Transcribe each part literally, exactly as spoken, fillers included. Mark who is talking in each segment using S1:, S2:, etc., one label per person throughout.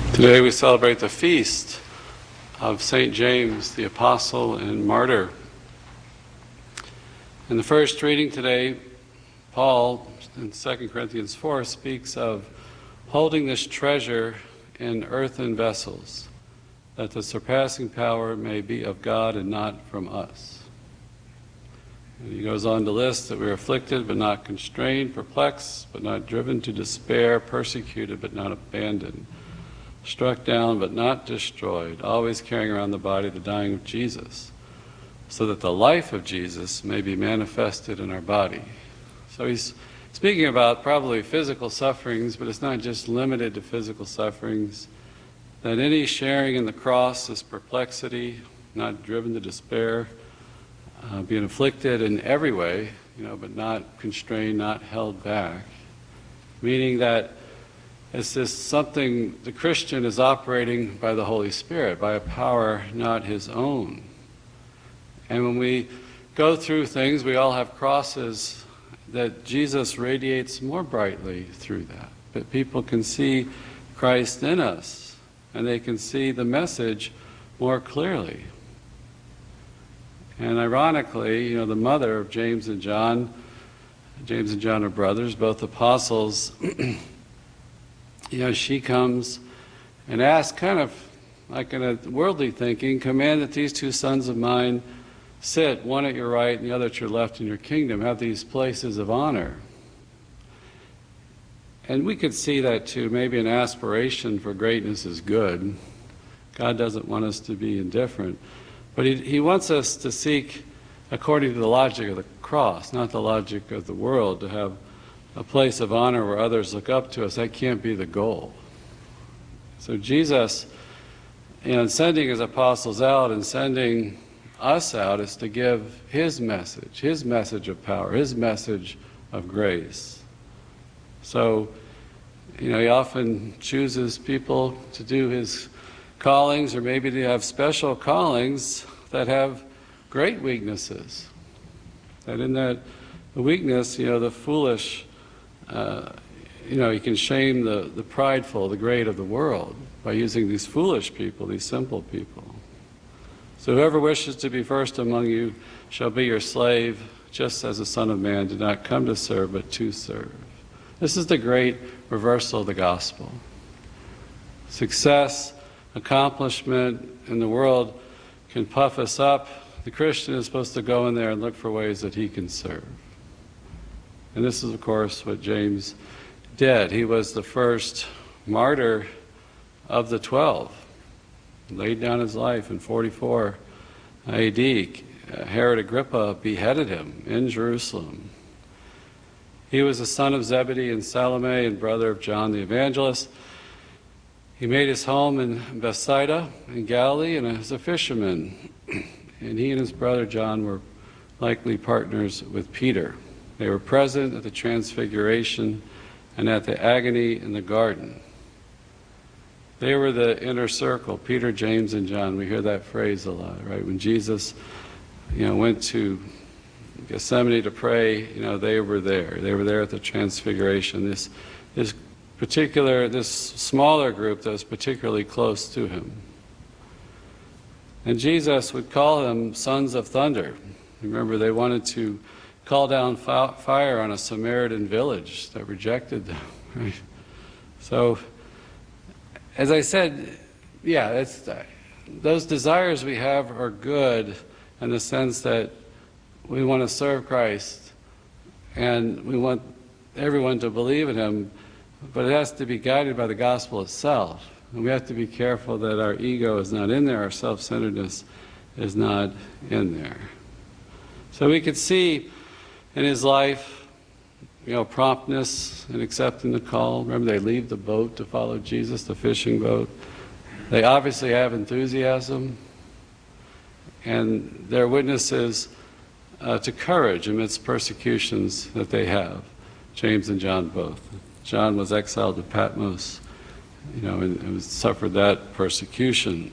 S1: Today we celebrate the feast of Saint James, the Apostle and Martyr. In the first reading today, Paul, in Second Corinthians four, speaks of holding this treasure in earthen vessels, that the surpassing power may be of God and not from us. And he goes on to list that we are afflicted but not constrained, perplexed but not driven to despair, persecuted but not abandoned, struck down but not destroyed, always carrying around the body the dying of Jesus, so that the life of Jesus may be manifested in our body. So he's speaking about probably physical sufferings, but it's not just limited to physical sufferings, that any sharing in the cross is perplexity, not driven to despair, uh, being afflicted in every way, you know, but not constrained, not held back, meaning that it's just something the Christian is operating by the Holy Spirit, by a power not his own. And when we go through things, we all have crosses, that Jesus radiates more brightly through that. But people can see Christ in us, and they can see the message more clearly. And ironically, you know, the mother of James and John, James and John are brothers, both apostles, you know, she comes and asks, kind of like in a worldly thinking, command that these two sons of mine sit, one at your right and the other at your left in your kingdom, have these places of honor. And we could see that too. Maybe an aspiration for greatness is good. God doesn't want us to be indifferent. But he, he wants us to seek according to the logic of the cross, not the logic of the world, to have a place of honor where others look up to us. That can't be the goal. So Jesus, you know, sending his apostles out and sending us out is to give his message, his message of power, his message of grace. So, you know, he often chooses people to do his callings, or maybe to have special callings that have great weaknesses. That in that weakness, you know, the foolish, uh, you know, he can shame the, the prideful, the great of the world by using these foolish people, these simple people. So whoever wishes to be first among you shall be your slave, just as the Son of Man did not come to serve, but to serve. This is the great reversal of the gospel. Success, accomplishment in the world can puff us up. The Christian is supposed to go in there and look for ways that he can serve. And this is, of course, what James did. He was the first martyr of the twelve. He laid down his life in forty-four A D. Herod Agrippa beheaded him in Jerusalem. He was the son of Zebedee and Salome and brother of John the Evangelist. He made his home in Bethsaida in Galilee and as a fisherman. And he and his brother John were likely partners with Peter. They were present at the Transfiguration and at the agony in the garden. They were the inner circle, Peter, James, and John. We hear that phrase a lot, right? When Jesus, you know, went to Gethsemane to pray, you know, they were there. They were there at the Transfiguration. This, this particular, this smaller group that was particularly close to him. And Jesus would call them sons of thunder. Remember, they wanted to call down fire on a Samaritan village that rejected them. Right? So, as I said, yeah, it's, those desires we have are good in the sense that we want to serve Christ and we want everyone to believe in him, but it has to be guided by the gospel itself. And we have to be careful that our ego is not in there, our self-centeredness is not in there. So we could see in his life, you know, promptness in accepting the call. Remember, they leave the boat to follow Jesus, the fishing boat. They obviously have enthusiasm, and they're witnesses uh, to courage amidst persecutions that they have. James and John both. John was exiled to Patmos, you know, and, and suffered that persecution.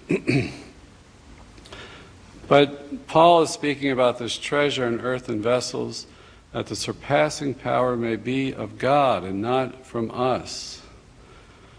S1: But Paul is speaking about this treasure in earthen vessels, that the surpassing power may be of God and not from us.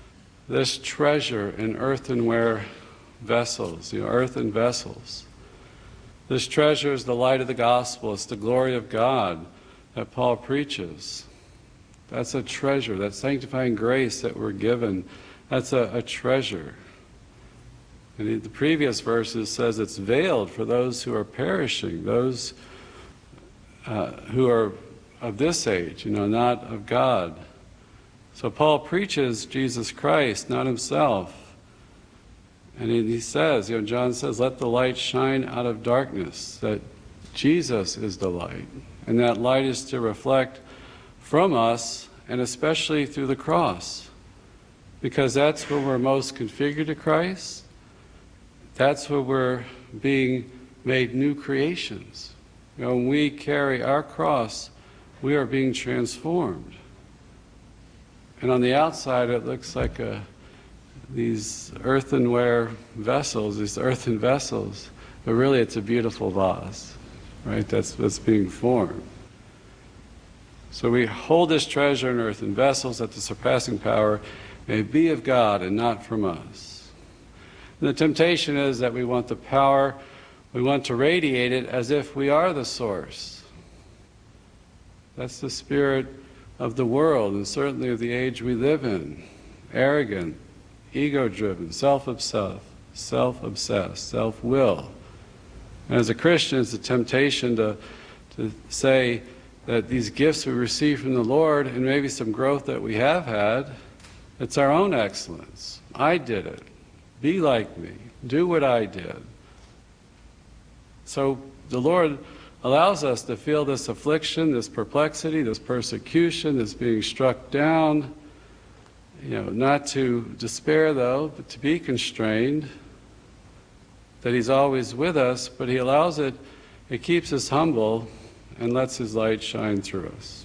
S1: this treasure in earthenware vessels, you know, earthen vessels. This treasure is the light of the gospel. It's the glory of God that Paul preaches. That's a treasure. That sanctifying grace that we're given, that's a, a treasure. And in the previous verses says it's veiled for those who are perishing, those uh, who are of this age, you know, not of God. So Paul preaches Jesus Christ, not himself. And he says, you know, John says, let the light shine out of darkness, that Jesus is the light. And that light is to reflect from us, and especially through the cross. Because that's when we're most configured to Christ. That's when we're being made new creations. You know, when we carry our cross, we are being transformed. And on the outside it looks like a these earthenware vessels, these earthen vessels, but really it's a beautiful vase, right? That's what's being formed. So we hold this treasure in earthen vessels that the surpassing power may be of God and not from us. And the temptation is that we want the power, we want to radiate it as if we are the source. That's the spirit of the world, and certainly of the age we live in. Arrogant, ego-driven, self-obsessed, self-obsessed, self-will. And as a Christian, it's a temptation to, to say that these gifts we receive from the Lord, and maybe some growth that we have had, it's our own excellence. I did it. Be like me. Do what I did. So the Lord allows us to feel this affliction, this perplexity, this persecution, this being struck down. You know, not to despair though, but to be constrained, that He's always with us, but He allows it, it keeps us humble and lets His light shine through us.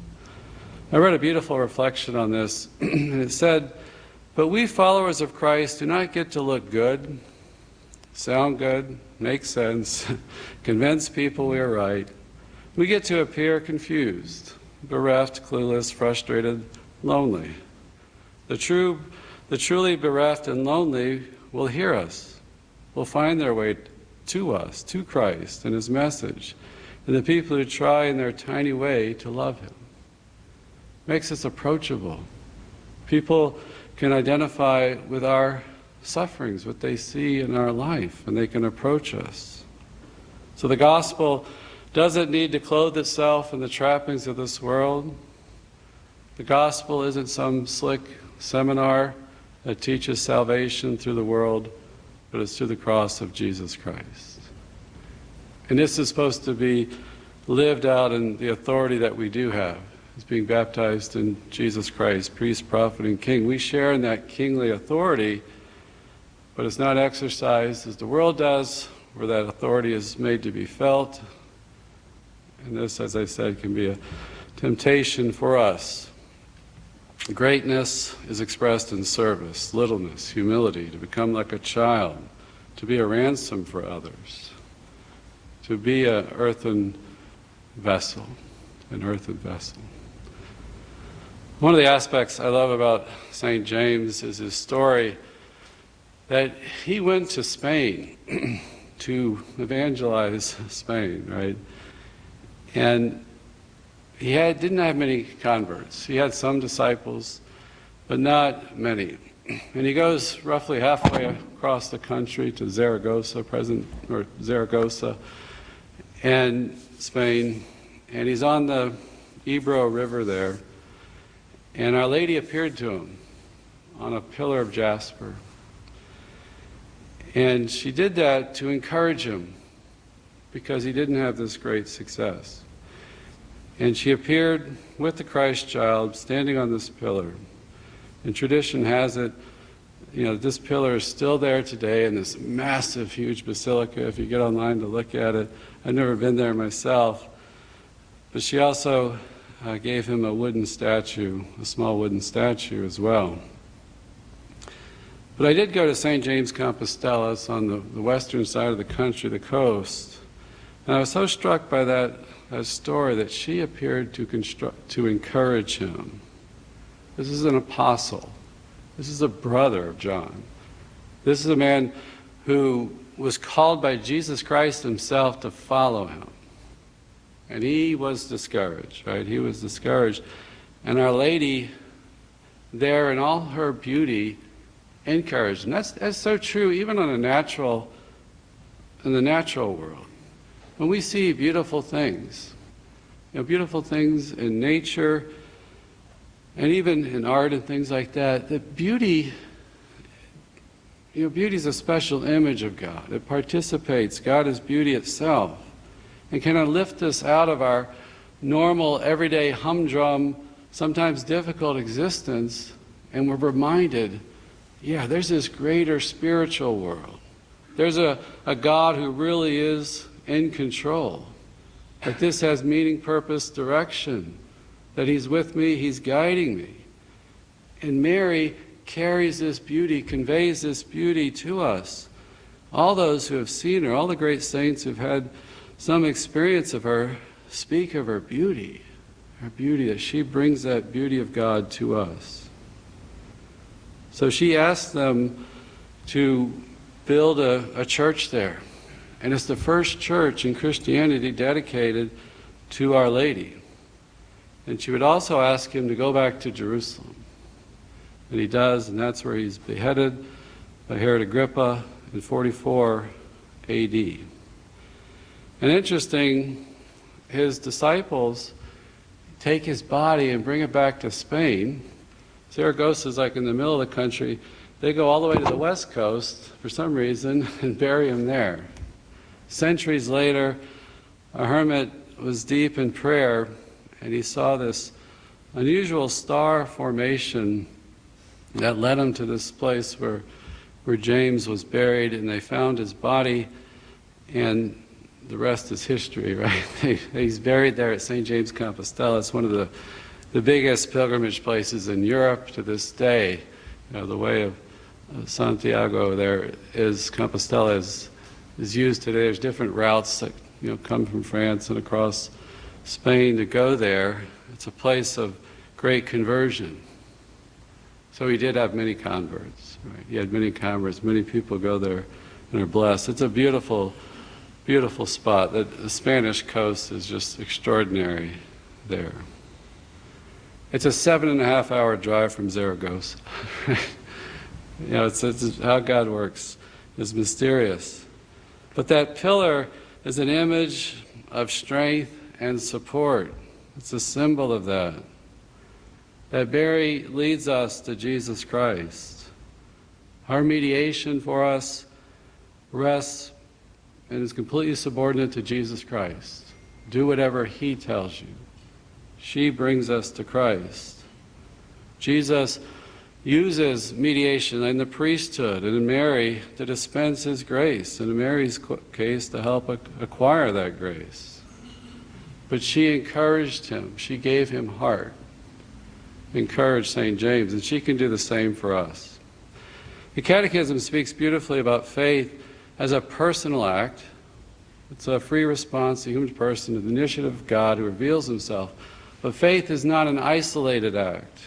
S1: I read a beautiful reflection on this, and it said, but we followers of Christ do not get to look good, sound good, make sense, convince people we are right. We get to appear confused, bereft, clueless, frustrated, lonely. The true, the truly bereft and lonely will hear us, will find their way to us, to Christ and His message, and the people who try in their tiny way to love Him. Makes us approachable. People can identify with our sufferings, what they see in our life, and they can approach us. So the gospel doesn't need to clothe itself in the trappings of this world. The gospel isn't some slick seminar that teaches salvation through the world, but it's through the cross of Jesus Christ. And this is supposed to be lived out in the authority that we do have, as being baptized in Jesus Christ, priest, prophet, and king. We share in that kingly authority, but it's not exercised as the world does, where that authority is made to be felt. And this, as I said, can be a temptation for us. Greatness is expressed in service, littleness, humility, to become like a child, to be a ransom for others, to be an earthen vessel, an earthen vessel. One of the aspects I love about Saint James is his story that he went to Spain to evangelize Spain, right? And he had, didn't have many converts. He had some disciples, but not many. And he goes roughly halfway across the country to Zaragoza, present or Zaragoza, and Spain, and he's on the Ebro River there, and Our Lady appeared to him on a pillar of jasper. And she did that to encourage him, because he didn't have this great success. And she appeared with the Christ child standing on this pillar. And tradition has it, you know, this pillar is still there today in this massive, huge basilica. If you get online to look at it, I've never been there myself. But she also uh, gave him a wooden statue, a small wooden statue as well. But I did go to Saint James Compostela. It's on the, the western side of the country, the coast. And I was so struck by that, that story that she appeared to construct, to encourage him. This is an apostle. This is a brother of John. This is a man who was called by Jesus Christ himself to follow him. And he was discouraged, right? He was discouraged. And Our Lady, there in all her beauty, encouraged. And that's, that's so true even on a natural, in the natural world. When we see beautiful things, you know, beautiful things in nature, and even in art and things like that, the beauty, you know, beauty is a special image of God. It participates. God is beauty itself, and can lift us out of our normal, everyday, humdrum, sometimes difficult existence, and we're reminded, yeah, there's this greater spiritual world. There's a, a God who really is in control. That this has meaning, purpose, direction. That He's with me, He's guiding me. And Mary carries this beauty, conveys this beauty to us. All those who have seen her, all the great saints who've had some experience of her, speak of her beauty. Her beauty, that she brings that beauty of God to us. So she asked them to build a, a church there. And it's the first church in Christianity dedicated to Our Lady. And she would also ask him to go back to Jerusalem. And he does, and that's where he's beheaded by Herod Agrippa in forty-four A D. And interesting, his disciples take his body and bring it back to Spain. Saragossa is like in the middle of the country. They go all the way to the west coast for some reason and bury him there. Centuries later, a hermit was deep in prayer, and he saw this unusual star formation that led him to this place where, where James was buried, and they found his body, and the rest is history, right? He's buried there at Saint James Compostela. It's one of the, the biggest pilgrimage places in Europe to this day. You know, the way of, of Santiago there is, Compostela is, is used today. There's different routes that, you know, come from France and across Spain to go there. It's a place of great conversion. So he did have many converts, right? He had many converts. Many people go there and are blessed. It's a beautiful, beautiful spot. The, the Spanish coast is just extraordinary there. It's a seven and a half hour drive from Zaragoza. You know, it's, it's how God works is mysterious. But that pillar is an image of strength and support. It's a symbol of that. That Mary leads us to Jesus Christ. Our mediation for us rests and is completely subordinate to Jesus Christ. Do whatever He tells you. She brings us to Christ. Jesus uses mediation in the priesthood and in Mary to dispense His grace, and in Mary's case to help acquire that grace. But she encouraged him. She gave him heart. Encouraged Saint James, and she can do the same for us. The Catechism speaks beautifully about faith as a personal act. It's a free response to the human person to the initiative of God who reveals Himself. But faith is not an isolated act.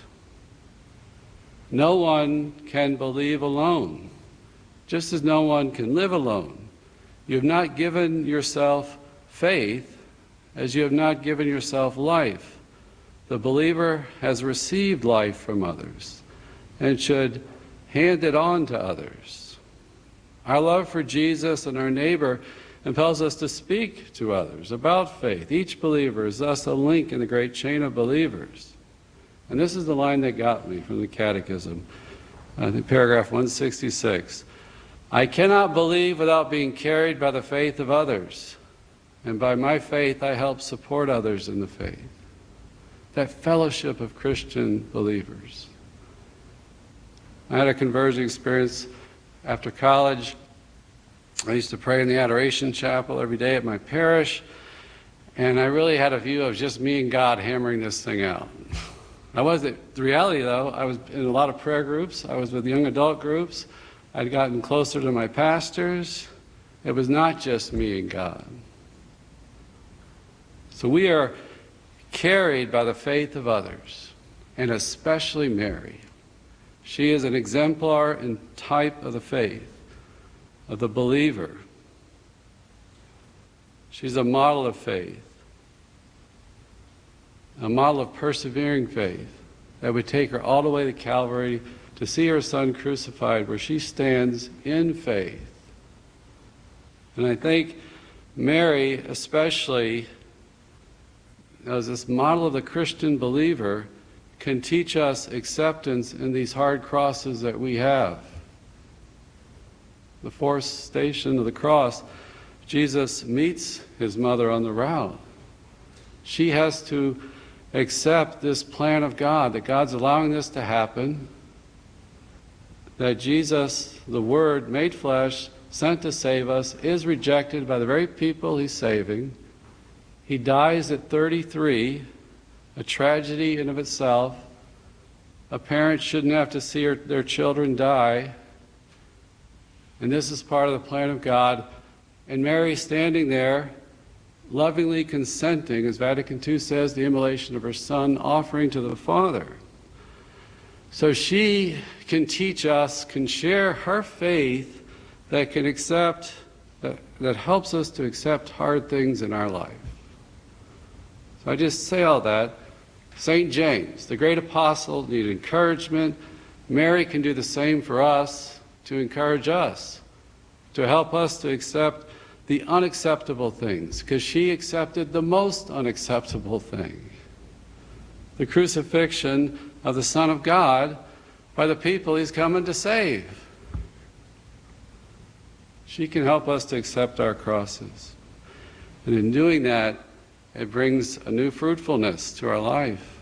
S1: No one can believe alone, just as no one can live alone. You have not given yourself faith as you have not given yourself life. The believer has received life from others and should hand it on to others. Our love for Jesus and our neighbor impels us to speak to others about faith. Each believer is thus a link in the great chain of believers. And this is the line that got me from the Catechism, I think paragraph one sixty-six. I cannot believe without being carried by the faith of others, and by my faith I help support others in the faith. That fellowship of Christian believers. I had a conversion experience after college. I used to pray in the Adoration Chapel every day at my parish, and I really had a view of just me and God hammering this thing out. I wasn't, the reality though, I was in a lot of prayer groups, I was with young adult groups, I'd gotten closer to my pastors. It was not just me and God. So we are carried by the faith of others, and especially Mary. She is an exemplar and type of the faith, of the believer. She's a model of faith, a model of persevering faith that would take her all the way to Calvary to see her Son crucified, where she stands in faith. And I think Mary especially, as this model of the Christian believer, can teach us acceptance in these hard crosses that we have. The fourth station of the cross, Jesus meets his mother on the route. She has to accept this plan of God, that God's allowing this to happen, that Jesus, the Word made flesh, sent to save us, is rejected by the very people he's saving. He dies at thirty-three, a tragedy in of itself. A parent shouldn't have to see her, their children die. And this is part of the plan of God. And Mary standing there, lovingly consenting, as Vatican Two says, the immolation of her Son, offering to the Father. So she can teach us, can share her faith that can accept, that, that helps us to accept hard things in our life. So I just say all that. Saint James, the great apostle, needed encouragement. Mary can do the same for us, to encourage us, to help us to accept the unacceptable things, because she accepted the most unacceptable thing, the crucifixion of the Son of God by the people he's coming to save. She can help us to accept our crosses. And in doing that, it brings a new fruitfulness to our life.